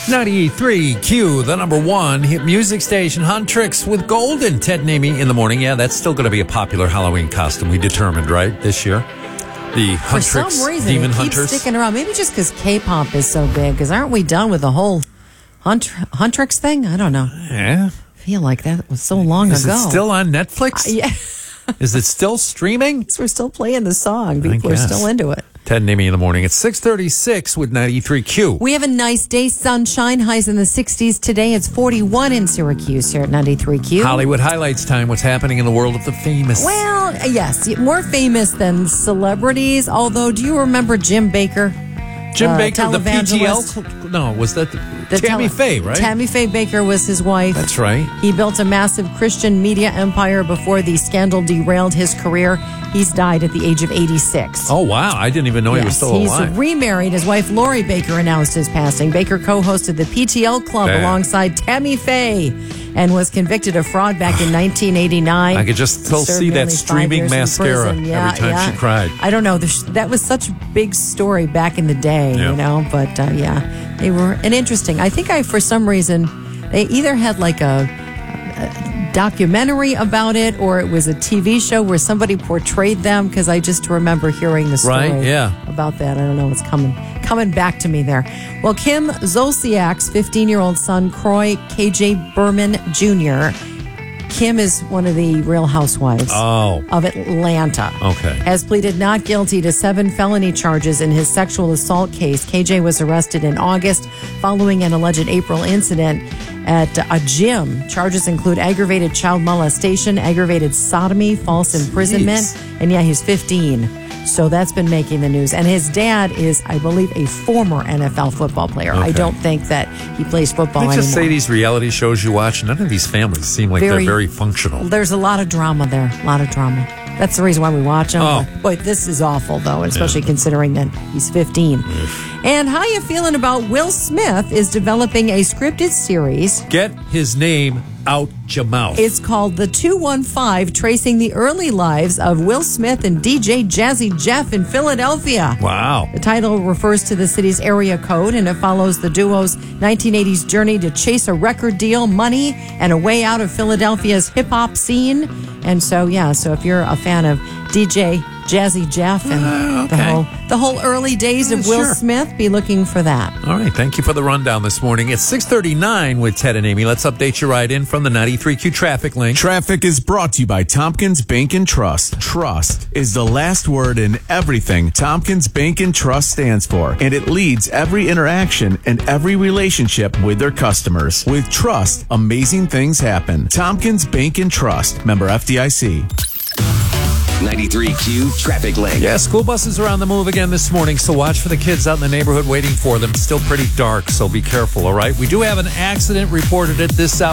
93 Q, the number one hit music station. Huntrix with Golden. Ted and Amy in the morning. Yeah, that's still going to be a popular Halloween costume. We determined, right, this year? The Huntrix For some reason, Demon it keeps Hunters. sticking around. Maybe just because K-pop is so big. Because aren't we done with the whole Huntrix thing? I don't know. Yeah. I feel like that was so long Is ago. it still on Netflix? Yeah. Is it still streaming? We're still playing the song. People are guess. still into it. Ted and Amy in the morning. It's 6:36 with 93 Q. We have a nice day. Sunshine. Highs in the 60s today. It's 41 in Syracuse here at 93 Q. Hollywood highlights time. What's happening in the world of the famous? Well, yes. More famous than celebrities. Although, do you remember Jim Baker? Jim Baker, the televangelist? PTL? No, was that Tammy Faye, right? Tammy Faye Baker was his wife. That's right. He built a massive Christian media empire before the scandal derailed his career. He's died at the age of 86. Oh, wow. I didn't even know he was still alive. He's remarried. His wife, Lori Baker, announced his passing. Baker co-hosted the PTL Club alongside Tammy Faye and was convicted of fraud back in 1989. I could just still see that streaming mascara every time she cried. I don't know. That was such a big story back in the day, you know. But, they were an interesting. I think for some reason, they either had like a documentary about it or it was a TV show where somebody portrayed them, because I just remember hearing the story about that. I don't know. It's coming back to me there. Well, Kim Zolciak's 15-year-old son, Croy KJ Berman Jr., Kim is one of the Real Housewives of Atlanta. Okay. Has pleaded not guilty to 7 felony charges in his sexual assault case. KJ was arrested in August following an alleged April incident at a gym. Charges include aggravated child molestation, aggravated sodomy, false imprisonment, and he's 15. So that's been making the news. And his dad is, I believe, a former NFL football player. Okay. I don't think that he plays football anymore. I just say these reality shows you watch, none of these families seem like they're very functional. There's a lot of drama there. A lot of drama. That's the reason why we watch him. Oh. Boy, this is awful, though, especially considering that he's 15. And how you feeling about Will Smith is developing a scripted series. Get his name out your mouth. It's called The 215, tracing the early lives of Will Smith and DJ Jazzy Jeff in Philadelphia. Wow. The title refers to the city's area code, and it follows the duo's 1980s journey to chase a record deal, money, and a way out of Philadelphia's hip-hop scene. And so if you're a fan of DJ Jazzy Jeff and the whole early days of Will Smith, be looking for that. All right, thank you for the rundown this morning. It's 6:39 with Ted and Amy. Let's update you right in from the 93Q traffic link. Traffic is brought to you by Tompkins Bank and Trust. Trust is the last word in everything Tompkins Bank and Trust stands for, and it leads every interaction and every relationship with their customers. With trust, amazing things happen. Tompkins Bank and Trust, member FDIC. 93Q Traffic Link. Yeah, school buses are on the move again this morning, so watch for the kids out in the neighborhood waiting for them. It's still pretty dark, so be careful, all right? We do have an accident reported at this hour.